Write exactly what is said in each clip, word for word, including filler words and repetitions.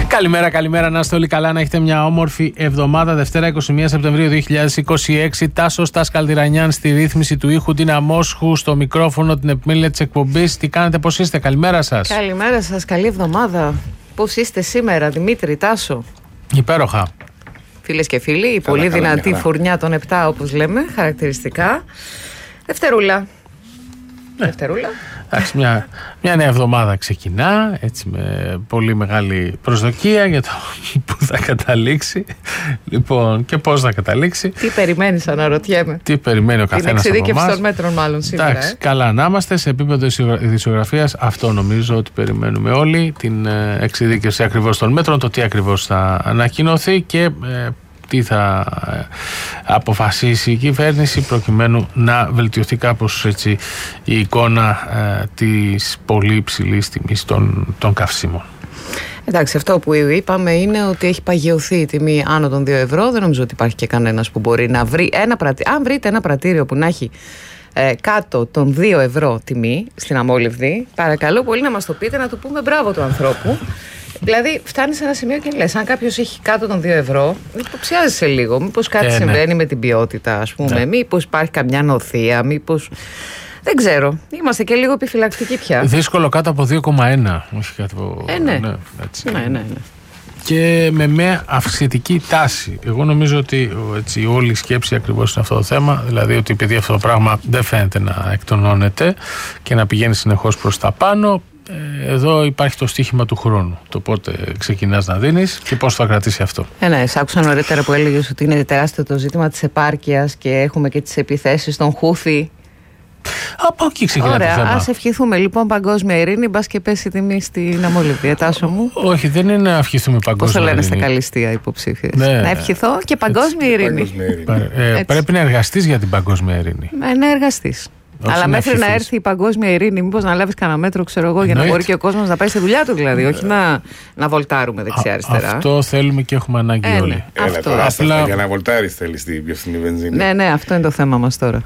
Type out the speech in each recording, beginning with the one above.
Καλημέρα, καλημέρα, να είστε όλοι καλά, να έχετε μια όμορφη εβδομάδα. Δευτέρα είκοσι μία Σεπτεμβρίου δύο χιλιάδες είκοσι έξι. Τάσος Τασκαλτηρανιάν στη ρύθμιση του ήχου, Τίνα Μόσχου στο μικρόφωνο, την επιμέλεια της εκπομπής. Τι κάνετε, πώς είστε, καλημέρα σας. Καλημέρα σας, καλή εβδομάδα. Πώς είστε σήμερα, Δημήτρη, Τάσο? Υπέροχα. Φίλες και φίλοι, η Καλά, πολύ καλά, δυνατή καλά. φουρνιά των επτά, όπως λέμε, χαρακτηριστικά. Δευτερούλα. Ναι. Δευτερούλα. Εντάξει, μια, μια νέα εβδομάδα ξεκινά, έτσι, με πολύ μεγάλη προσδοκία για το που θα καταλήξει. Λοιπόν, και πώς θα καταλήξει. Τι περιμένεις, αναρωτιέμαι. Τι περιμένει ο Την καθένας από εξειδίκευση εμάς. των μέτρων, μάλλον σήμερα. Εντάξει, ε. καλά να είμαστε σε επίπεδο ειδησιογραφίας. Αυτό νομίζω ότι περιμένουμε όλοι. Την ε, εξειδίκευση ακριβώς των μέτρων, το τι ακριβώς θα ανακοινωθεί και ε, τι θα ε, αποφασίσει η κυβέρνηση προκειμένου να βελτιωθεί κάπως έτσι η εικόνα ε, της πολύ υψηλής τιμής των, των καυσίμων. Εντάξει, αυτό που είπαμε είναι ότι έχει παγιωθεί η τιμή άνω των δύο ευρώ. Δεν νομίζω ότι υπάρχει και κανένας που μπορεί να βρει ένα πρατήριο. Αν βρείτε ένα πρατήριο που να έχει ε, κάτω των δύο ευρώ τιμή στην αμόλυβδη, παρακαλώ πολύ να μας το πείτε, να του πούμε μπράβο του ανθρώπου. Δηλαδή, φτάνει σε ένα σημείο και λες: αν κάποιος έχει κάτω των δύο ευρώ, υποψιάζεσαι λίγο. Μήπως κάτι ε, συμβαίνει ναι. με την ποιότητα, ας πούμε, Ναι. μήπως υπάρχει καμιά νοθεία, μήπως. Δεν ξέρω. Είμαστε και λίγο επιφυλακτικοί πια. Δύσκολο κάτω από δύο κόμμα ένα. Όχι κάτω από. Ε, ναι. ναι, έτσι. Ναι, ναι, ναι. Και με μια αυξητική τάση. Εγώ νομίζω ότι έτσι, όλη η σκέψη ακριβώς είναι αυτό το θέμα. Δηλαδή ότι επειδή αυτό το πράγμα δεν φαίνεται να εκτονώνεται και να πηγαίνει συνεχώς προς τα πάνω, ε, εδώ υπάρχει το στοίχημα του χρόνου. Το πότε ξεκινάς να δίνεις και πώς θα κρατήσει αυτό. Ε, ναι, σ' άκουσα νωρίτερα που έλεγες ότι είναι τεράστιο το ζήτημα της επάρκειας και έχουμε και τις επιθέσεις των Χούθη. Από εκεί ξεκινάει το Ωραία, θέμα. ας ευχηθούμε λοιπόν παγκόσμια ειρήνη, μπας και πέσει η τιμή στην αμόλυβδη, Τάσο μου. Όχι, δεν είναι να ευχηθούμε Πώς παγκόσμια το λένε στα ειρήνη. καλυστία υποψήφιες. Ναι. Να ευχηθώ και παγκόσμια ειρήνη. Παγκόσμια ειρήνη. Πα- ε, Έτσι. πρέπει να εργαστείς για την παγκόσμια ειρήνη. Ε, να εργαστείς. Όχι Αλλά να μέχρι να ευχηθείς. έρθει η παγκόσμια ειρήνη, μήπως να λάβεις κανένα μέτρο, ξέρω εγώ, για να Εννοείται. μπορεί και ο κόσμος να πάει στη δουλειά του, δηλαδή. Όχι να, να βολτάρουμε δεξιά-αριστερά. Αυτό θέλουμε και έχουμε ανάγκη Ε, ναι. όλοι. Έλα Αυτό. τώρα, άστα Απλά- αυτά, για να βολτάρεις θέλεις την πιο φθηνή βενζίνη. Ναι, ναι, αυτό είναι το θέμα μας τώρα.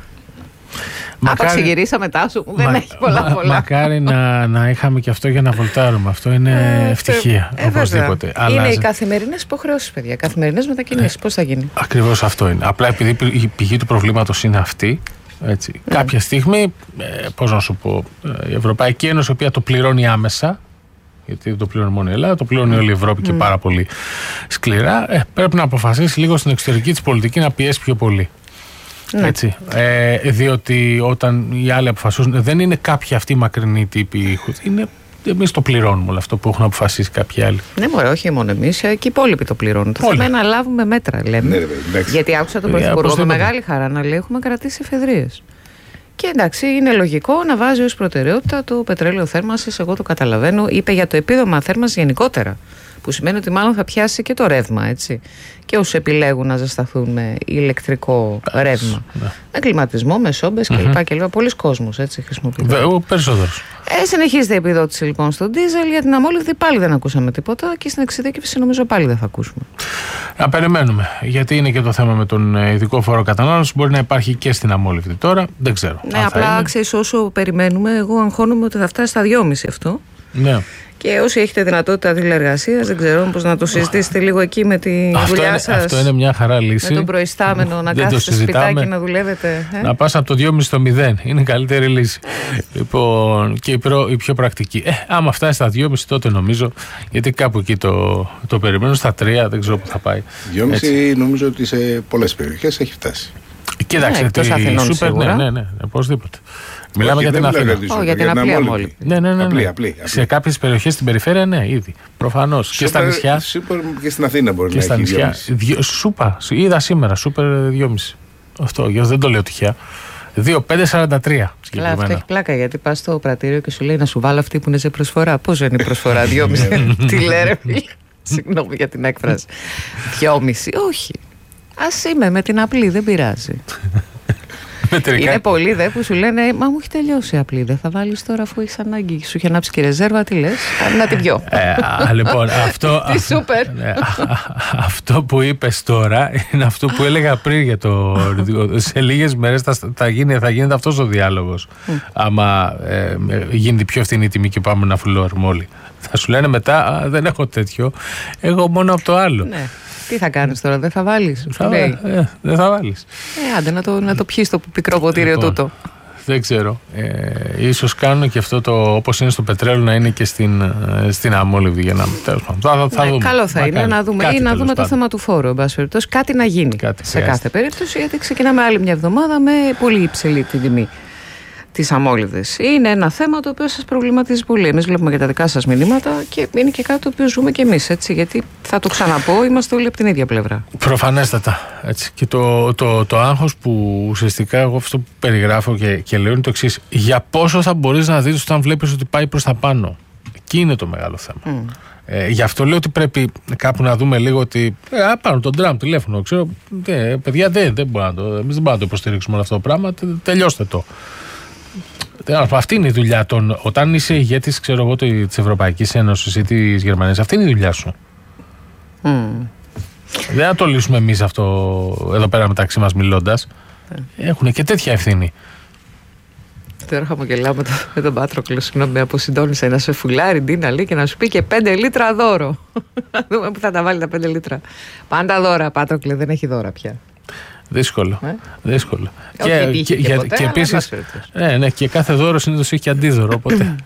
Απαξιγυρίσαμε, Τάσο μου, δεν Μα- έχει πολλά μα- πολλά. Μακάρι να, να είχαμε και αυτό για να βολτάρουμε. Αυτό είναι Ε, ευτυχία. ε, βέβαια. Οπωσδήποτε. Είναι Αλλά οι καθημερινές υποχρεώσεις, παιδιά. Καθημερινές μετακινήσεις. Πώς θα γίνει. ακριβώς αυτό είναι. Απλά επειδή η πηγή του προβλήματος είναι αυτή, έτσι, Ναι. κάποια στιγμή, ε, πώς να σου πω, ε, η Ευρωπαϊκή Ένωση, η οποία το πληρώνει άμεσα, γιατί δεν το πληρώνει μόνο η Ελλάδα, το πληρώνει όλη η Ευρώπη και πάρα πολύ σκληρά, ε, πρέπει να αποφασίσει λίγο στην εξωτερική της πολιτική να πιέσει πιο πολύ. Ναι. Έτσι. Ε, διότι όταν οι άλλοι αποφασίζουν, δεν είναι κάποιοι αυτοί μακρινοί τύποι, είναι εμείς το πληρώνουμε όλο αυτό που έχουν αποφασίσει κάποιοι άλλοι. Ναι, μωρέ, όχι μόνο εμείς, και οι υπόλοιποι το πληρώνουν. Το Όλοι. θέμα είναι να λάβουμε μέτρα, λέμε. Ναι, ρε παιδί, εντάξει. Γιατί άκουσα τον Ε, Πρωθυπουργό με οπωσδήποτε. μεγάλη χαρά να λέει: έχουμε κρατήσει εφεδρείες. Και εντάξει, είναι λογικό να βάζει ως προτεραιότητα το πετρέλαιο θέρμανσης. Εγώ το καταλαβαίνω. Είπε για το επίδομα θέρμανσης γενικότερα. Που σημαίνει ότι μάλλον θα πιάσει και το ρεύμα, έτσι. Και όσους επιλέγουν να ζεσταθούν με ηλεκτρικό ρεύμα. ναι. Με κλιματισμό, με σόμπες κλπ. κλπ. Πολλοί κόσμος έτσι χρησιμοποιούν. Βε- Ο περισσότερος. Ε, συνεχίζεται η επιδότηση λοιπόν στον ντίζελ. Για την αμόλυβδη πάλι δεν ακούσαμε τίποτα. Και στην εξειδίκευση νομίζω πάλι δεν θα ακούσουμε. Να περιμένουμε. Γιατί είναι και το θέμα με τον ε, ειδικό φόρο κατανάλωση. Μπορεί να υπάρχει και στην αμόλυβδη τώρα. Δεν ξέρω. Ναι, αν θα απλά είναι. ξέρεις, όσο περιμένουμε, εγώ αγχώνομαι ότι θα φτάσει στα δυόμισι αυτό. Ναι. Και όσοι έχετε δυνατότητα τηλεεργασίας, δεν ξέρω πώς να το συζητήσετε λίγο εκεί με τη Αυτό δουλειά είναι, σας. αυτό είναι μια χαρά λύση. Με τον προϊστάμενο να Δεν το κάθεστε στο συζητάμε. σπιτάκι να δουλεύετε. Ε? Να πας από το δυόμισι στο μηδέν. Είναι η καλύτερη λύση. Λοιπόν, και η, προ, η πιο πρακτική. Ε, άμα φτάσει στα δυόμισι, τότε νομίζω. Γιατί κάπου εκεί το, το περιμένω. Στα τρία, δεν ξέρω πού θα πάει. δυόμισι νομίζω ότι σε πολλές περιοχές έχει φτάσει. Κοίταξε. Ναι, εκτός τη Αθηνών σούπερ, ναι, σίγουρα. ναι, ναι, οπωσδήποτε. Μιλάμε Όχι, για δεν την μιλάω Αθήνα. τη Ω, σούπερ, για την απλή αμόλυβδη. Ναι, ναι, ναι, ναι. Απλή, απλή, απλή. Σε κάποιες περιοχές στην περιφέρεια, ναι, ήδη. Προφανώς. Και στα Σούπερ- νησιά. Σούπερ και στην Αθήνα μπορεί Και να στα έχει νησιά. δυόμισι. Δυο- Σούπα. Είδα σήμερα. Σούπερ δυόμισι. Αυτό. για- Δεν το λέω τυχαία. δύο πέντε σαράντα τρία Καλά, αυτό συγκεκριμένα. έχει πλάκα γιατί πας στο πρατήριο και σου λέει να σου βάλω αυτή που είναι σε προσφορά. Πόσο είναι η προσφορά, δυόμισι. Τι λέει, ρε φίλε. Συγγνώμη για την έκφραση. Δυόμισι. Όχι. Ας είμαι με την απλή, δεν πειράζει. Είναι πολλοί δε που σου λένε μα μου έχει τελειώσει απλή. Δεν θα βάλεις τώρα αφού έχεις ανάγκη. Σου είχε ανάψει και ρεζέρβα, τι λες? Να την πιω. Ε, λοιπόν, αυτό, τι σούπερ. Ναι, αυτό που είπες τώρα είναι αυτό που έλεγα πριν για το. Σε λίγες μέρες θα, θα, γίνει, θα γίνεται αυτός ο διάλογος. Mm. Άμα ε, γίνει πιο φθηνή τιμή και πάμε να φουλόρουμε όλοι. Θα σου λένε μετά, α, δεν έχω τέτοιο. Εγώ μόνο από το άλλο. Ναι. Τι θα κάνεις τώρα, δεν θα βάλεις? Θα, ε, δεν θα βάλεις. Ε, άντε να το, να το πιείς το πικρό ποτήριο λοιπόν, τούτο. Δεν ξέρω. Ε, ίσως κάνουν και αυτό το, όπως είναι στο πετρέλαιο, να είναι και στην, στην αμόλυβδη για να τέλος πάντων. Θα, θα ναι, δούμε. Καλό θα είναι να δούμε, ή να δούμε πάντων. το θέμα του φόρου. Εν πάση περιπτώσει, κάτι να γίνει κάτι σε χρειάζεται. Κάθε περίπτωση, γιατί ξεκινάμε άλλη μια εβδομάδα με πολύ υψηλή την τιμή της αμόλυβδης. Είναι ένα θέμα το οποίο σας προβληματίζει πολύ. Εμείς βλέπουμε και τα δικά σας μηνύματα και είναι και κάτι το οποίο ζούμε και εμείς, έτσι, γιατί θα το ξαναπώ, είμαστε όλοι από την ίδια πλευρά. Προφανέστατα. Έτσι. Και το, το, το άγχος που ουσιαστικά εγώ αυτό που περιγράφω και, και λέω είναι το εξής. Για πόσο θα μπορείς να δεις όταν βλέπεις ότι πάει προς τα πάνω? Εκεί είναι το μεγάλο θέμα. Mm. Ε, γι' αυτό λέω ότι πρέπει κάπου να δούμε λίγο ότι. Ε, πάνω τον Τραμπ τηλέφωνο. Ξέρω, ε, παιδιά, δεν, δεν μπορούμε να το, εμείς δεν μπορούμε να το υποστηρίξουμε όλο αυτό το πράγμα. Τε, τελειώστε το. Αυτή είναι η δουλειά των. Όταν είσαι ηγέτης, ξέρω εγώ, της Ευρωπαϊκής Ένωσης ή της Γερμανίας, αυτή είναι η δουλειά σου. Mm. Δεν θα το λύσουμε εμείς αυτό εδώ πέρα μεταξύ μας μιλώντας. Mm. Έχουν και τέτοια ευθύνη. Τώρα χαμογελάω με, το, με τον Πάτροκλο, συγγνώμη, με αποσυντώνησε να σε φουλάρει Ντίνα λέει και να σου πει και πέντε λίτρα δώρο. Να δούμε που θα τα βάλει τα πέντε λίτρα. Πάντα δώρα, Πάτροκλε, δεν έχει δώρα πια. Δύσκολο. Ε? Δύσκολο. Όχι, και, και, και, ποτέ, και επίσης. Ναι, ναι, και κάθε δώρο συνήθως έχει και αντίδωρο. Οπότε.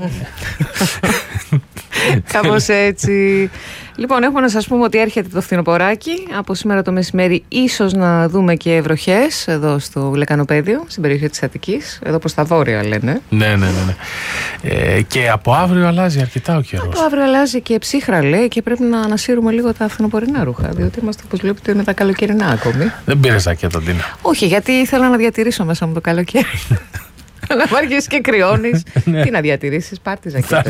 Κάπως έτσι. Λοιπόν, έχουμε να σας πούμε ότι έρχεται το φθινοποράκι. Από σήμερα το μεσημέρι, ίσως να δούμε και βροχές εδώ στο Λεκανοπέδιο, στην περιοχή της Αττικής. Εδώ προς τα βόρεια λένε. Ναι, ναι, ναι. ναι. Ε, και από αύριο αλλάζει αρκετά ο καιρός. Από αύριο αλλάζει και ψύχρα λέει και πρέπει να ανασύρουμε λίγο τα φθινοπορεινά ρούχα. Διότι είμαστε, όπως βλέπετε, με τα καλοκαιρινά ακόμη. Δεν πήρε ζακέτα, Ντίνα? Όχι, γιατί ήθελα να διατηρήσω μέσα μου το καλοκαίρι. Να βάργεις και κρυώνεις. Τι να διατηρήσεις, πάρ' τη ζακέτα.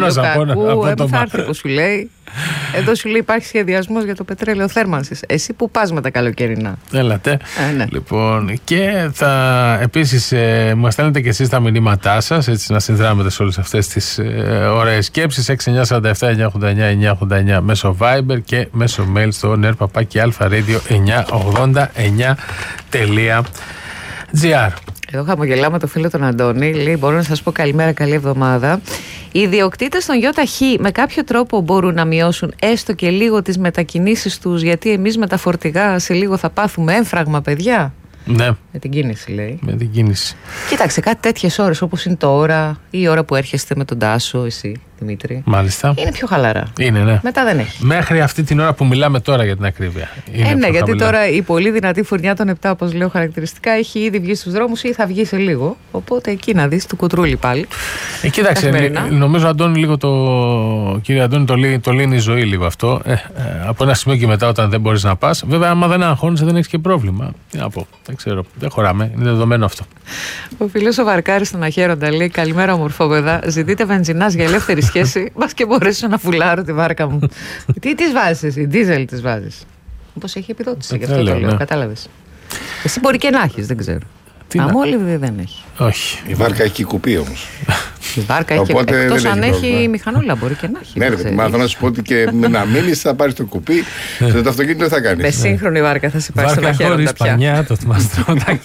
Θα έρθει που σου λέει. Εδώ σου λέει υπάρχει σχεδιασμός για το πετρέλαιο θέρμανσης. Εσύ που πας με τα καλοκαιρινά? Έλατε. Ε, ναι. Λοιπόν, και θα επίσης ε, μας στέλνετε και εσείς τα μηνύματά σας, έτσι να συνδράμετε σε όλες αυτές τις ε, ωραίες σκέψεις. έξι εννιά σαράντα επτά εννιά ογδόντα εννιά εννιά ογδόντα εννιά μέσω Viber και μέσω mail στο νερπαπάκι αλφα-radio εννιά ογδόντα εννιά τελεία τζι άρ. Εδώ χαμογελάω με το φίλο τον Αντώνη. Λέει: μπορώ να σας πω καλημέρα, καλή εβδομάδα. Οι ιδιοκτήτες των ΙΧ με κάποιο τρόπο μπορούν να μειώσουν έστω και λίγο τις μετακινήσεις τους, γιατί εμείς με τα φορτηγά σε λίγο θα πάθουμε έμφραγμα, παιδιά. Ναι. Με την κίνηση, λέει. Με την κίνηση. Κοίταξε, κάτι τέτοιες ώρες όπως είναι τώρα ή η ώρα που έρχεστε με τον Τάσο, εσύ, Δημήτρη. Μάλιστα. Είναι πιο χαλαρά. Είναι, ναι. Μετά δεν έχει. Μέχρι αυτή την ώρα που μιλάμε τώρα, για την ακρίβεια. Είναι ε, ναι, γιατί χαμηλά. Τώρα η πολύ δυνατή φουρνιά των επτά, όπως λέω χαρακτηριστικά, έχει ήδη βγει στους δρόμους ή θα βγει σε λίγο. Οπότε εκεί να δεις του κουτρούλι πάλι. Ε, κοίταξε, νομίζω, Αντώνη, λίγο το. Κύριε Αντώνη, το, λύ, το λύνει η ζωή λίγο αυτό. Ε, ε, από ένα σημείο και μετά, όταν δεν μπορείς να πας. Βέβαια, άμα δεν αγχώνεσαι, δεν έχεις και πρόβλημα. Τι να πω. Δεν ξέρω. Δεν χωράμε. Είναι δεδομένο αυτό. Ο φίλος ο Βαρκάρης στον Αχέροντα λέει: καλημέρα, ομορφόπεδα. Ζητείτε βενζινάς για ελεύθερη σχέση. Μπας και μπορέσω να φουλάρω τη βάρκα μου. Τι τις βάζεις εσύ, δίζελ τις βάζεις? Όπως έχει επιδότηση, γι' αυτό το λέω. Ναι. Κατάλαβες. Εσύ μπορεί και να έχεις, δεν ξέρω. Αμόλυβδη δεν έχει. Όχι. Η βάρκα έχει κουπί όμως. Η βάρκα έχει κουπί. Εκτός αν έχει μηχανούλα, μπορεί και να έχει. Ναι, ρε, μα θέλω να σου πω ότι και με να μείνεις θα πάρεις το κουπί, το αυτοκίνητο θα κάνεις. Με σύγχρονη βάρκα θα σε πάρει στον Αχέροντα πια. Πανιά, το θυμαστρόντακι.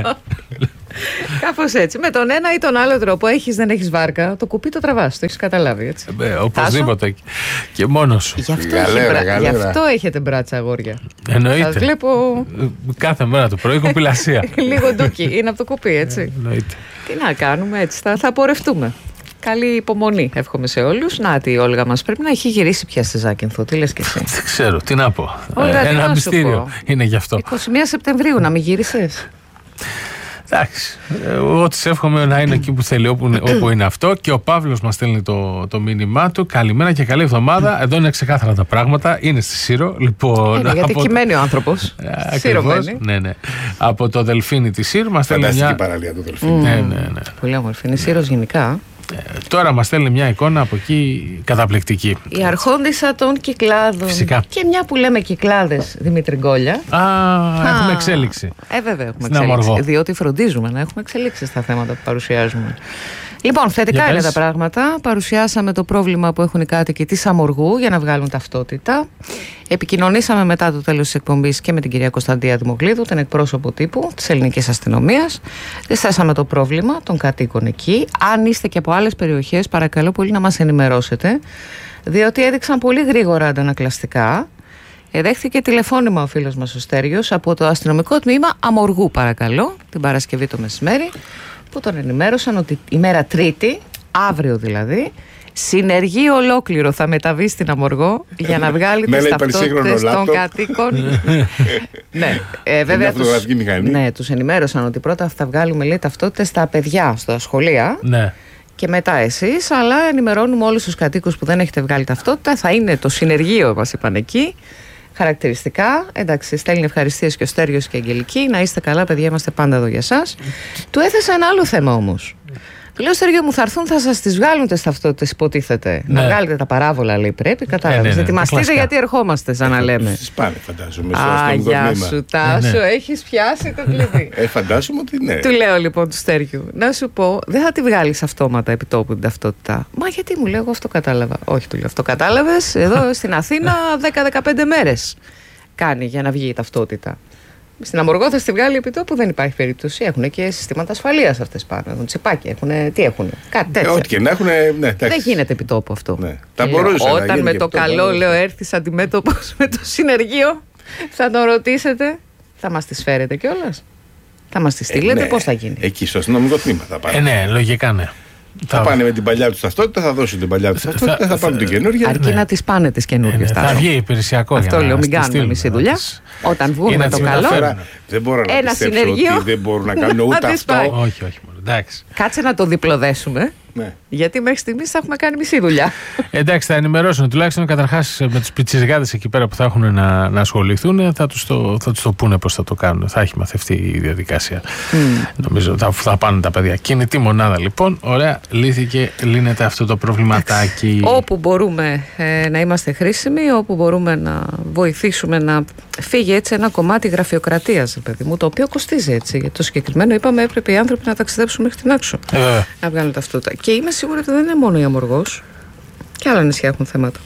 Κάπως έτσι. Με τον ένα ή τον άλλο τρόπο, έχεις δεν έχεις βάρκα, το κουπί το τραβάς. Το έχεις καταλάβει, έτσι. Ε, οπωσδήποτε. Και μόνος σου. Γι' αυτό, γαλέρα, έχει, γαλέρα. Γι' αυτό έχετε μπράτσα, αγόρια. Εννοείται. Σας βλέπω. Κάθε μέρα το πρωί κομπιλασία. Λίγο ντούκι. Είναι από το κουπί, έτσι. Εννοείται. Τι να κάνουμε, έτσι. Θα, θα πορευτούμε. Καλή υπομονή, εύχομαι σε όλους. Να, τη η Όλγα μας πρέπει να έχει γυρίσει πια στη Ζάκυνθο. Τι λες και εσύ? Δεν ξέρω, τι να πω. Όλγα, ένα μυστήριο είναι γι' αυτό. είκοσι μία Σεπτεμβρίου, να μην γύρισες? Εντάξει. Εγώ της εύχομαι να είναι εκεί που θέλει, όπου, όπου είναι αυτό. Και ο Παύλος μας στέλνει το, το μήνυμά του. Καλημέρα και καλή εβδομάδα. Εδώ είναι ξεκάθαρα τα πράγματα. Είναι στη Σύρο. Λοιπόν, είναι, γιατί κυμαίνει ο άνθρωπος. Σύρο μένει. Ναι, ναι. Από το Δελφίνι τη Σύρο μας στέλνει μια. Φανταστική παραλία του Δελφίνι. Mm. Ναι, ναι, ναι. Πολύ όμορφη. Είναι Σύρος γενικά. Ε, τώρα μας στέλνει μια εικόνα από εκεί καταπληκτική. Η αρχόντισσα των Κυκλάδων. Φυσικά. Και μια που λέμε Κυκλάδες, Δημήτρη Γκόλια. Α, Α, έχουμε εξέλιξη. Ε, βέβαια έχουμε Στην εξέλιξη. Αμοργό. Διότι φροντίζουμε να έχουμε εξελίξει στα θέματα που παρουσιάζουμε. Λοιπόν, θετικά Για είναι πες. τα πράγματα. Παρουσιάσαμε το πρόβλημα που έχουν οι κάτοικοι της Αμοργού για να βγάλουν ταυτότητα. Επικοινωνήσαμε μετά το τέλος της εκπομπής και με την κυρία Κωνσταντία Δημοκλίδου, την εκπρόσωπο τύπου της ελληνικής αστυνομίας. Της θέσαμε το πρόβλημα των κατοίκων εκεί. Αν είστε και από άλλες περιοχές, παρακαλώ πολύ να μας ενημερώσετε, διότι έδειξαν πολύ γρήγορα αντανακλαστικά. Δέχθηκε τηλεφώνημα ο φίλος μας ο Στέργιος από το αστυνομικό τμήμα Αμοργού, παρακαλώ, την Παρασκευή το μεσημέρι, που τον ενημέρωσαν ότι η μέρα Τρίτη, αύριο δηλαδή, συνεργείο ολόκληρο θα μεταβεί στην Αμοργό για να βγάλει τις ταυτότητες των κατοίκων. Ναι, ε, βέβαια τους, ναι, τους ενημέρωσαν ότι πρώτα θα βγάλουμε, λέει, ταυτότητες στα παιδιά, στα σχολεία. Ναι. Και μετά εσείς, αλλά ενημερώνουμε όλους τους κατοίκους που δεν έχετε βγάλει ταυτότητα. Θα είναι το συνεργείο, μας είπαν εκεί. Χαρακτηριστικά, εντάξει, στέλνει ευχαριστίες και ο Στέργιος και η Αγγελική. Να είστε καλά, παιδιά, είμαστε πάντα εδώ για σας. Του έθεσα ένα άλλο θέμα όμως. Του λέω, Στέργιο μου, θα έρθουν, θα σας τις βγάλουν τις ταυτότητες, υποτίθεται. Ναι. Να βγάλετε τα παράβολα, λέει, πρέπει. Κατάλαβες. Ναι, ναι, ναι, ετοιμαστείτε γιατί ερχόμαστε, σαν να λέμε. Τις πάνε, φαντάζομαι. Α, γεια σου, Τάσο, Ναι, ναι. έχεις πιάσει το κλειδί. Ε, φαντάζομαι ότι ναι. Του λέω λοιπόν του Στέργιου, να σου πω, δεν θα τη βγάλεις αυτόματα επί τόπου την ταυτότητα. Μα γιατί, μου λέω, εγώ αυτό κατάλαβα. Όχι, του λέω, αυτό κατάλαβες. Εδώ στην Αθήνα δέκα με δεκαπέντε μέρες κάνει για να βγει η ταυτότητα. Στην Αμοργό θα στη βγάλει επί τόπου, δεν υπάρχει περίπτωση. Έχουν και συστήματα ασφαλείας αυτές πάνω. Έχουν τσιπάκι, έχουν, τι έχουν, κάτι τέτοιο. Ε, ό,τι και να έχουν, ναι, δεν γίνεται επί τόπου αυτό. Ναι. Τα μπορούσε να όταν γίνει με και το αυτό, καλό, μπορούσε. λέω, έρθεις αντιμέτωπος με το συνεργείο, θα τον ρωτήσετε, θα μας τις φέρετε κιόλας. Θα μας τις στείλετε, Ε, ναι. πώς θα γίνει. Εκεί στο αστυνομικό τμήμα θα πάνε. Ε, ναι, λογικά ναι. Θα πάνε με την παλιά του ταυτότητα, θα δώσουν την παλιά του ταυτότητα, θα, θα- πάρουν την καινούργια. Αρκεί ναι. να τις πάνε τις Ε, καινούργιες. ναι, θα Τάσο. βγει υπηρεσιακό. Αυτό για να λέω, μην στις κάνουμε στείλουμε, μισή να δουλειά. τις- Όταν βγουν Είναι με το έτσι καλό, μεταφέρουν. Δεν μπορώ να Ένα πιστέψω συνεργείο. ότι δεν μπορούν να κάνουν Να ούτε τις πάει. αυτό. Όχι, όχι, μόνο. Εντάξει. κάτσε να το διπλοδέσουμε. Ναι. Γιατί μέχρι στιγμής θα έχουμε κάνει μισή δουλειά. Εντάξει, θα ενημερώσουν τουλάχιστον καταρχάς με τους πιτσιρικάδες εκεί πέρα που θα έχουν να, να ασχοληθούν. Θα τους, το, θα τους το πούνε πώς θα το κάνουν. Θα έχει μαθευτεί η διαδικασία. Νομίζω θα, θα πάνε τα παιδιά. Κινητή μονάδα λοιπόν. Ωραία, λύθηκε, λύνεται αυτό το προβληματάκι. Όπου μπορούμε ε, να είμαστε χρήσιμοι, όπου μπορούμε να βοηθήσουμε να φύγει έτσι ένα κομμάτι γραφειοκρατίας, παιδί μου, το οποίο κοστίζει έτσι. Γιατί το συγκεκριμένο είπαμε έπρεπε οι άνθρωποι να ταξιδέψουν μέχρι την άξο. Ε, βέβαια. Να βγάλουν ταυτότητα. Και είμαι σίγουρη ότι δεν είναι μόνο η Αμοργός. Και άλλα νησιά έχουν θέματα.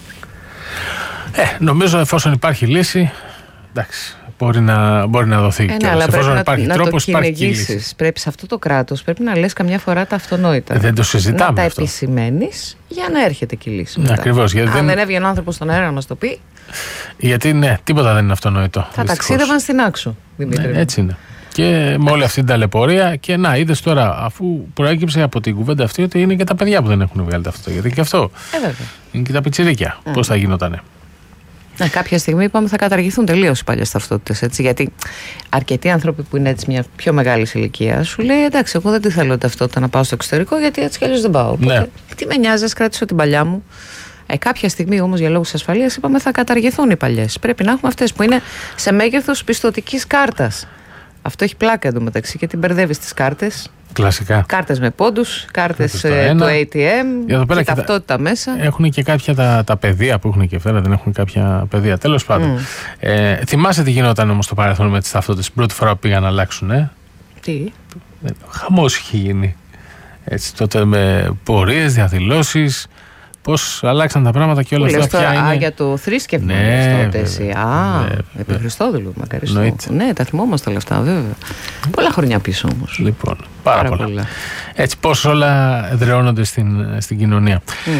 Ε, νομίζω εφόσον υπάρχει λύση, εντάξει, μπορεί να, μπορεί να δοθεί. Ε, κιόλας. ναι, αλλά πρέπει Εφόσον να, υπάρχει να το τρόπος, υπάρχει και λύση. κυνηγήσεις. Πρέπει σε αυτό το κράτος, πρέπει να λες καμιά φορά τα αυτονόητα. Ε, δεν το συζητάμε Να τα αυτό. επισημαίνεις για να έρχεται και η λύση. Ναι, μετά. ακριβώς, γιατί Αν δεν- δεν έβγαινε ο άνθρωπος στον αέρα να μας το πει, Γιατί ναι, τίποτα δεν είναι αυτονόητο. θα δυστυχώς. ταξίδευαν στην άξο. Δημήτρη. Ναι, έτσι είναι. Και με όλη αυτή την ταλαιπωρία, και να είδε τώρα, αφού προέκυψε από την κουβέντα αυτή ότι είναι και τα παιδιά που δεν έχουν βγάλει ταυτότητα. Γιατί και αυτό Ε, βέβαια. είναι και τα πιτσιρίκια. Mm. Πώς θα γινότανε. Ναι, κάποια στιγμή είπαμε θα καταργηθούν τελείως οι παλιές ταυτότητες. Έτσι, γιατί αρκετοί άνθρωποι που είναι έτσι μια πιο μεγάλη ηλικία σου λέει εντάξει, εγώ δεν τη θέλω ταυτότητα να πάω στο εξωτερικό γιατί έτσι κι αλλιώς δεν πάω. Οπότε, Ναι. τι με νοιάζει, ας κρατήσω την παλιά μου. Ε, κάποια στιγμή όμως για λόγους ασφαλείας είπαμε θα καταργηθούν οι παλιές. Πρέπει να έχουμε αυτές που είναι σε μέγεθος πιστωτικής κάρτας. Αυτό έχει πλάκα εντωμεταξύ και την μπερδεύει τις κάρτες. Κλασικά. Κάρτες με πόντους, κάρτες Στο ε, ένα. του έι τι εμ, Για εδώ πέρα και και τα- ταυτότητα μέσα. Έχουν και κάποια τα, τα παιδεία που έχουν και αυτά, δεν έχουν κάποια παιδεία. Τέλος πάντων. Ε, θυμάσαι τι γινόταν όμως στο παρελθόν με τις ταυτότητες την πρώτη φορά που πήγαν να αλλάξουν, ε? Τι. Χαμός είχε γίνει. Έτσι, τότε με πορείες, διαδηλώσεις. Πώς αλλάξαν τα πράγματα και όλα Που αυτά λες τώρα, πια α, είναι. για το θρήσκευμα. Ναι, λες τότε βέβαια, εσύ. Α, βέβαια, επί βέβαια. Χριστόδουλου, μακαριστώ. Εννοείται. Ναι, τα θυμόμαστε όλα αυτά, βέβαια. Πολλά χρόνια πίσω όμως. Λοιπόν, πάρα, Πάρα πολλά. πολλά. Έτσι, πώς όλα εδραιώνονται στην, στην κοινωνία.